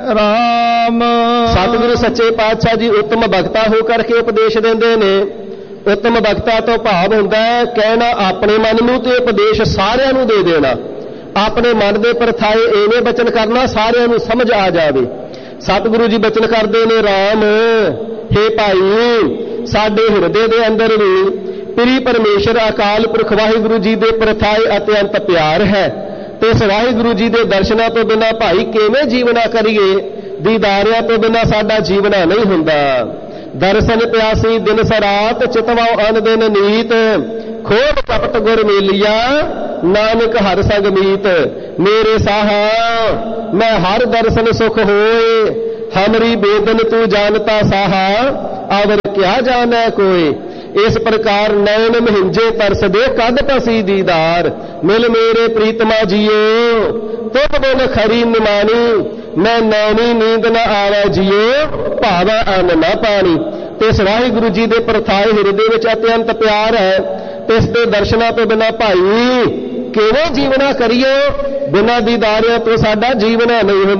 ਰਾਮ। ਸਤਿਗੁਰੂ ਸੱਚੇ ਪਾਤਸ਼ਾਹ ਜੀ ਉੱਤਮ ਬਖਤਾ ਹੋ ਕਰਕੇ ਉਪਦੇਸ਼ ਦਿੰਦੇ ਨੇ। ਉੱਤਮ ਬਖਤਾ ਤੋਂ ਭਾਵ ਹੁੰਦਾ ਹੈ ਕਹਿਣਾ ਆਪਣੇ ਮਨ ਨੂੰ ਤੇ ਉਪਦੇਸ਼ ਸਾਰਿਆਂ ਨੂੰ ਦੇ ਦੇਣਾ। ਆਪਣੇ ਮਨ ਦੇ ਪਰਥਾਏ ਐਵੇਂ ਬਚਨ ਕਰਨਾ ਸਾਰਿਆਂ ਨੂੰ ਸਮਝ ਆ ਜਾਵੇ। ਸਤਿਗੁਰੂ ਜੀ ਬਚਨ ਕਰਦੇ ਨੇ, ਰਾਮ ਹੇ ਭਾਈ ਸਾਡੇ ਹਿਰਦੇ ਦੇ ਅੰਦਰ ਵੀ ਪ੍ਰੀ ਪਰਮੇਸ਼ਰ ਅਕਾਲ ਪੁਰਖ ਵਾਹਿਗੁਰੂ ਜੀ ਦੇ ਪਰਥਾਏ ਅਤਿਅੰਤ ਪਿਆਰ ਹੈ ਤੇ ਇਸ ਵਾਹਿਗੁਰੂ ਜੀ ਦੇ ਦਰਸ਼ਨਾਂ ਤੋਂ ਬਿਨਾਂ ਭਾਈ ਕਿਵੇਂ ਜੀਵਨਾ ਕਰੀਏ। ਦੀਦਾਰਿਆਂ ਤੋਂ ਬਿਨਾਂ ਸਾਡਾ ਜੀਵਨਾ ਨਹੀਂ ਹੁੰਦਾ। ਦਰਸ਼ਨ ਪਿਆਸੀ ਦਿਨ ਸਰਾਤ ਚਿਤਵਾਉ ਅਨ ਦਿਨ ਨੀਤ ਖੋਬ ਕਪਟ ਗੁਰ ਮੇਲਿਆ ਨਾਨਕ ਹਰ ਸੰਗ ਮੀਤ। ਮੇਰੇ ਸਾਹਾ ਮੈਂ ਹਰ ਦਰਸ਼ਨ ਸੁਖ ਹੋਏ ਹਮਰੀ ਬੇਦਨ ਤੂੰ ਜਾਣਤਾ ਸਾਹਾ ਅਵਰ ਕਿਆ ਜਾਣੈ ਕੋਏ। ਇਸ ਪ੍ਰਕਾਰ ਨੈਣ ਮਹਿੰਜੇ ਤਰਸਦੇ ਕਦ ਪਸੀ ਦੀਦਾਰ ਮਿਲ ਮੇਰੇ ਪ੍ਰੀਤਮਾ ਜੀਓ ਤੁਧ ਬਿਨ ਖਰੀ ਨਿਮਾਣੀ ਮੈਂ ਨੈਣੀ ਨੀਂਦ ਨਾ ਆਵੈ ਜੀਓ ਭਾਵਾ ਅੰਨ ਨਾ ਪਾਣੀ। ਤੇ ਇਸ ਵਾਹਿਗੁਰੂ ਜੀ ਦੇ ਪਰਥਾਏ ਹਿਰਦੇ ਵਿੱਚ ਅਤਿਅੰਤ ਪਿਆਰ ਹੈ ਤੇ ਇਸ ਦੇ ਦਰਸ਼ਨਾਂ ਤੋਂ ਬਿਨਾਂ ਭਾਈ ਕਿਵੇਂ ਜੀਵਨਾ ਕਰੀਏ। ਬਿਨਾਂ ਦੀਦਾਰਿਆਂ ਤੋਂ ਸਾਡਾ ਜੀਵਨਾ ਨਹੀਂ ਹੁੰਦਾ।